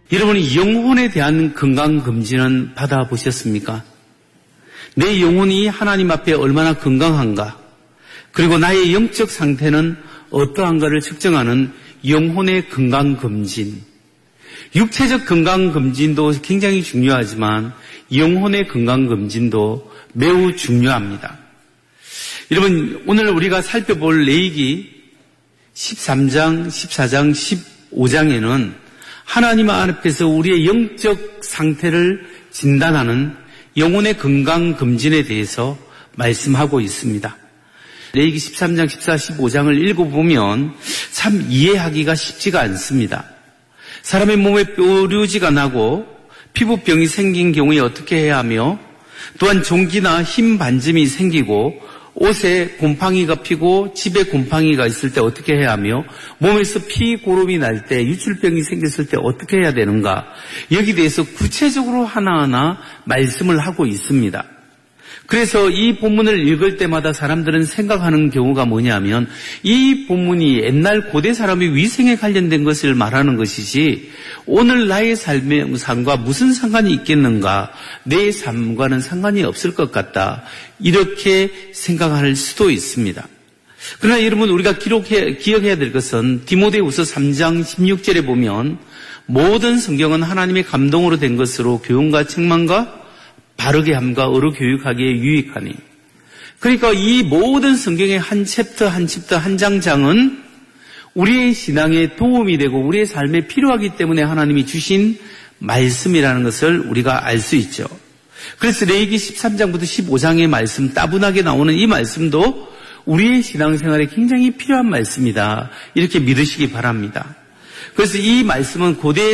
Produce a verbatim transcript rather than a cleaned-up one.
여러분이 영혼에 대한 건강검진은 받아보셨습니까? 내 영혼이 하나님 앞에 얼마나 건강한가, 그리고 나의 영적 상태는 어떠한가를 측정하는 영혼의 건강검진. 육체적 건강검진도 굉장히 중요하지만 영혼의 건강검진도 매우 중요합니다. 여러분, 오늘 우리가 살펴볼 레위기 십삼 장, 십사 장, 십오 장에는 하나님 앞에서 우리의 영적 상태를 진단하는 영혼의 건강검진에 대해서 말씀하고 있습니다. 레위기 십삼 장, 십사, 십오 장을 읽어보면 참 이해하기가 쉽지가 않습니다. 사람의 몸에 뾰루지가 나고 피부병이 생긴 경우에 어떻게 해야 하며, 또한 종기나 흰 반점이 생기고 옷에 곰팡이가 피고 집에 곰팡이가 있을 때 어떻게 해야 하며, 몸에서 피고름이 날 때, 유출병이 생겼을 때 어떻게 해야 되는가, 여기 대해서 구체적으로 하나하나 말씀을 하고 있습니다. 그래서 이 본문을 읽을 때마다 사람들은 생각하는 경우가 뭐냐면, 이 본문이 옛날 고대 사람의 위생에 관련된 것을 말하는 것이지 오늘 나의 삶의 삶과 무슨 상관이 있겠는가, 내 삶과는 상관이 없을 것 같다, 이렇게 생각할 수도 있습니다. 그러나 여러분, 우리가 기록해, 기억해야 될 것은 디모데후서 삼 장 십육 절에 보면 모든 성경은 하나님의 감동으로 된 것으로 교훈과 책망과 바르게 함과 어루 교육하기에 유익하니. 그러니까 이 모든 성경의 한 챕터 한 챕터 한 장장은 우리의 신앙에 도움이 되고 우리의 삶에 필요하기 때문에 하나님이 주신 말씀이라는 것을 우리가 알 수 있죠. 그래서 레위기 십삼 장부터 십오 장의 말씀, 따분하게 나오는 이 말씀도 우리의 신앙생활에 굉장히 필요한 말씀이다, 이렇게 믿으시기 바랍니다. 그래서 이 말씀은 고대